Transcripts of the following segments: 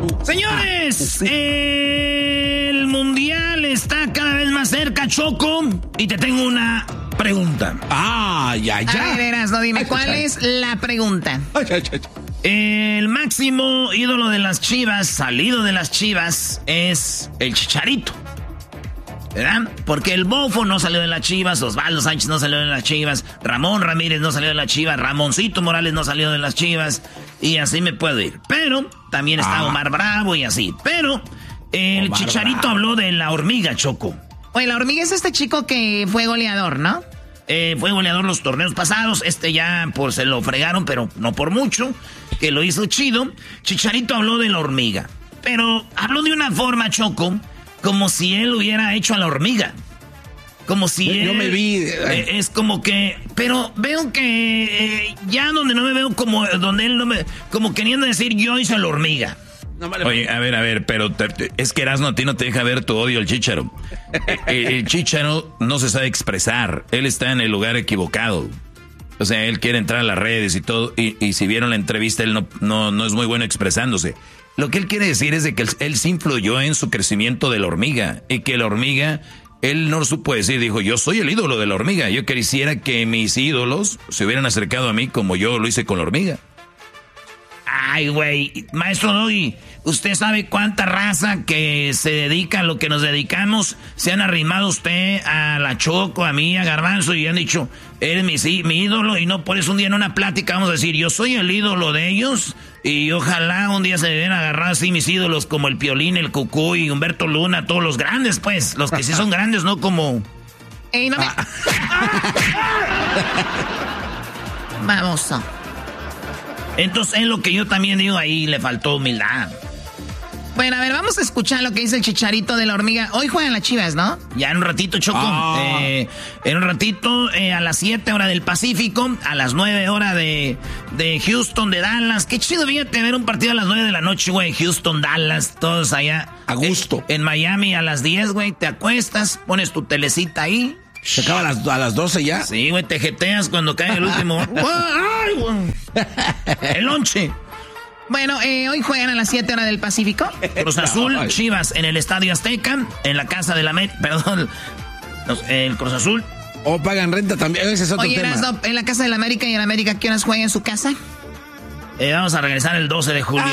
Señores, el mundial está cada vez más cerca, Choco, y te tengo una pregunta. Ya. A ver, Erasno, dime, ¿cuál es la pregunta? El máximo ídolo de las Chivas, salido de las Chivas, es el Chicharito, ¿verdad? Porque el Bofo no salió de las Chivas, Osvaldo Sánchez no salió de las Chivas, Ramón Ramírez no salió de las Chivas, Ramoncito Morales no salió de las Chivas, y así me puedo ir. Pero también está Omar Bravo y así. Pero el Omar Chicharito Bravo habló de la hormiga, Choco. Oye, la hormiga es este chico que fue goleador, ¿no? Fue goleador los torneos pasados. Ya se lo fregaron, pero no por mucho, que lo hizo chido. Chicharito habló de la hormiga, pero habló de una forma, Choco, como si él hubiera hecho a la hormiga. Como si yo me vi. Es como que... Pero veo que ya donde no me veo como... Donde él no me... Como queriendo decir, yo hice a la hormiga. No, vale. Oye, a ver, pero es que Erasmo a ti no te deja ver tu odio al Chícharo. El Chícharo no se sabe expresar. Él está en el lugar equivocado. O sea, él quiere entrar a las redes y todo. Y si vieron la entrevista, él no es muy bueno expresándose. Lo que él quiere decir es de que él sí influyó en su crecimiento de la hormiga. Y que la hormiga, él no supo decir, dijo, yo soy el ídolo de la hormiga. Yo quisiera que mis ídolos se hubieran acercado a mí como yo lo hice con la hormiga. Ay, güey, maestro Doggy, ¿usted sabe cuánta raza que se dedica a lo que nos dedicamos se han arrimado usted a la Choco, a mí, a Garbanzo y han dicho, eres mi ídolo? Y no por eso un día en una plática vamos a decir, yo soy el ídolo de ellos y ojalá un día se deben agarrar así mis ídolos como el Piolín, el Cucuy, Humberto Luna, todos los grandes, pues, los que sí son grandes, no como... ¡Ey, no me... Vamos. Entonces es lo que yo también digo, ahí le faltó humildad. Bueno, a ver, vamos a escuchar lo que dice el Chicharito de la hormiga. Hoy juegan las Chivas, ¿no? Ya en un ratito, Choco. En un ratito, a las 7 horas del Pacífico, a las 9 horas de Houston, de Dallas. Qué chido, fíjate, ver un partido a las 9 de la noche, güey. Houston, Dallas, todos allá. A gusto. En Miami a las 10, güey, te acuestas, pones tu telecita ahí. ¿Se acaba a las 12 ya? Sí, güey, te jeteas cuando cae el último. ¡Ay, güey! El lonche. Bueno, hoy juegan a las 7 horas del Pacífico. Cruz Azul, Chivas en el Estadio Azteca, en la casa de la perdón, el Cruz Azul. O pagan renta también, ese es otro tema. Oye, en la casa de la América y en América, ¿qué horas juega en su casa? Vamos a regresar el 12 de julio.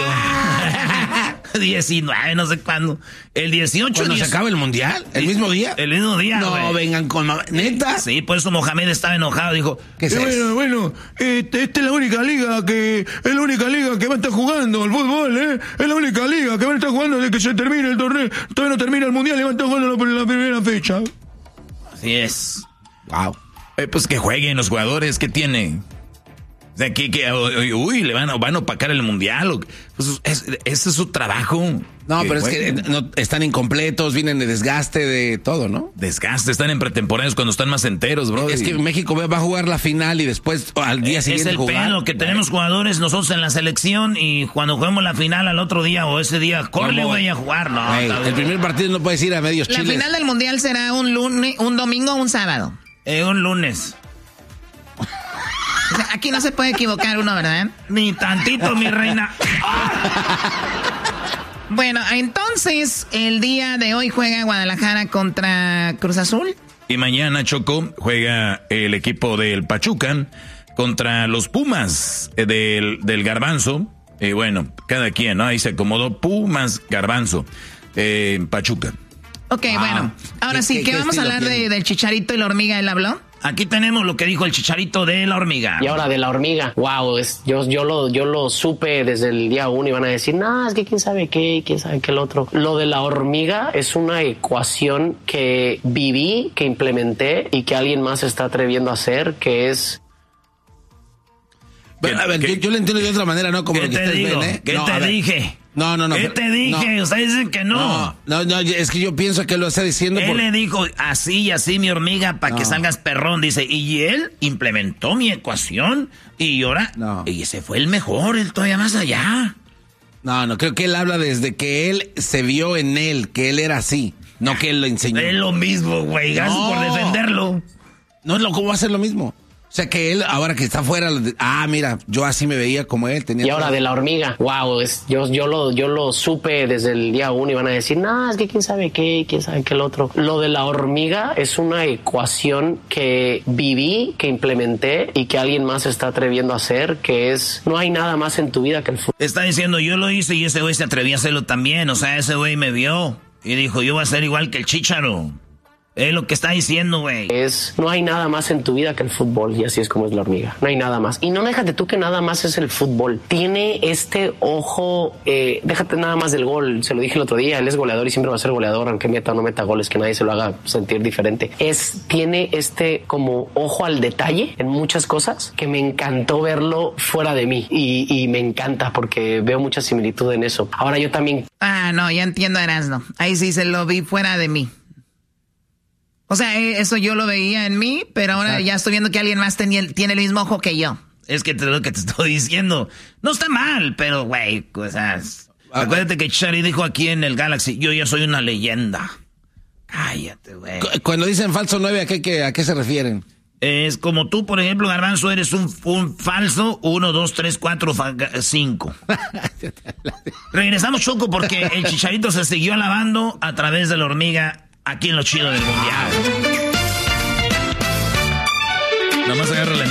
19, no sé cuándo. El 18. ¿Cuándo se acaba el mundial? ¿El mismo día? El mismo día, no, güey. vengan con... ¿Neta? Sí, por eso Mohamed estaba enojado. Dijo, ¿qué es eso? Bueno, esta es la única liga que... Es la única liga que va a estar jugando el fútbol, ¿eh? Es la única liga que va a estar jugando desde que se termine el torneo. Todavía no termina el mundial y van a estar jugando la primera fecha. Así es. Wow. Pues que jueguen los jugadores, ¿qué tiene? O sea, le van a opacar el mundial. Pues ese es su trabajo. No, pero jueguen. Es que no, están incompletos, vienen de desgaste, de todo, ¿no? Desgaste, están en pretemporadas cuando están más enteros, bro. Es que México va a jugar la final y después al día siguiente jugar. Es el pelo que tenemos jugadores nosotros en la selección y cuando juguemos la final al otro día o ese día, corre, güey, a jugar. No, el primer partido no puedes ir a medios chiles. La final del mundial será un lunes, un domingo o un sábado. Un lunes. O sea, aquí no se puede equivocar uno, ¿verdad? Ni tantito, mi reina. Bueno, entonces, el día de hoy juega Guadalajara contra Cruz Azul. Y mañana, Choco, juega el equipo del Pachuca contra los Pumas del Garbanzo. Bueno, cada quien, ¿no? Ahí se acomodó Pumas, Garbanzo, Pachuca. Ok, bueno. Ahora sí, ¿qué vamos a hablar del Chicharito y la hormiga? ¿Él habló? Aquí tenemos lo que dijo el Chicharito de la hormiga. Y ahora de la hormiga, wow, yo lo supe desde el día 1 y van a decir, no, es que quién sabe qué el otro. Lo de la hormiga es una ecuación que viví, que implementé y que alguien más está atreviendo a hacer, que es... Bueno, a ver, yo lo entiendo de otra manera, ¿no? Como ¿Qué lo que te ustedes digo? ven, ¿eh? ¿Qué te dije? No. ¿Qué te dije? No. Ustedes dicen que no. No, es que yo pienso que lo está diciendo Él le dijo así y así, mi hormiga, para que salgas perrón. Dice, y él implementó mi ecuación y ahora... No. Y ese fue el mejor, él todavía más allá. No, creo que él habla desde que él se vio en él, que él era así, no que él lo enseñó. Es lo mismo, güey, gracias por defenderlo. No, ¿cómo va a ser lo mismo? O sea que él, ahora que está fuera, mira, yo así me veía como él. Y ahora de la hormiga, wow, yo lo supe desde el día 1 y van a decir, no, es que quién sabe qué el otro. Lo de la hormiga es una ecuación que viví, que implementé y que alguien más está atreviendo a hacer, que es, no hay nada más en tu vida que el fútbol. Está diciendo, yo lo hice y ese güey se atrevió a hacerlo también. O sea, ese güey me vio y dijo, yo voy a ser igual que el Chícharo. Es lo que está diciendo, güey. No hay nada más en tu vida que el fútbol, y así es como es la hormiga. No hay nada más. Y no déjate tú que nada más es el fútbol. Tiene este ojo, déjate nada más del gol. Se lo dije el otro día, él es goleador y siempre va a ser goleador, aunque meta o no meta goles, que nadie se lo haga sentir diferente. Tiene este como ojo al detalle en muchas cosas que me encantó verlo fuera de mí. Y me encanta porque veo mucha similitud en eso. Ahora yo también... no, ya entiendo, Erasmo. Ahí sí se lo vi fuera de mí. O sea, eso yo lo veía en mí, pero ahora ya estoy viendo que alguien más tiene el mismo ojo que yo. Es que lo que te estoy diciendo. No está mal, pero, güey, cosas. Acuérdate que Chari dijo aquí en el Galaxy, yo ya soy una leyenda. Cállate, güey. Cuando dicen falso 9, ¿a qué se refieren? Es como tú, por ejemplo, Garbanzo, eres un falso 1, 2, 3, 4, 5. Regresamos, Choco, porque el Chicharito se siguió alabando a través de la hormiga aquí en lo chido del mundial. Nada más agarra la